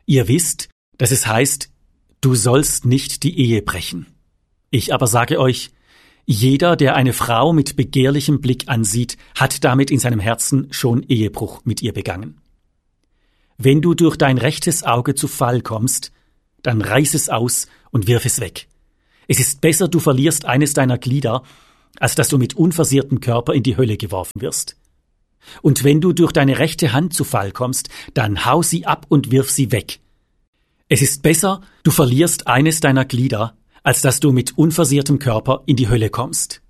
Ihr wisst, dass es heißt, du sollst nicht die Ehe brechen. Ich aber sage euch, jeder, der eine Frau mit begehrlichem Blick ansieht, hat damit in seinem Herzen schon Ehebruch mit ihr begangen. Wenn du durch dein rechtes Auge zu Fall kommst, dann reiß es aus und wirf es weg. Es ist besser, du verlierst eines deiner Glieder, als dass du mit unversehrtem Körper in die Hölle geworfen wirst. Und wenn du durch deine rechte Hand zu Fall kommst, dann hau sie ab und wirf sie weg. Es ist besser, du verlierst eines deiner Glieder, als dass du mit unversehrtem Körper in die Hölle kommst.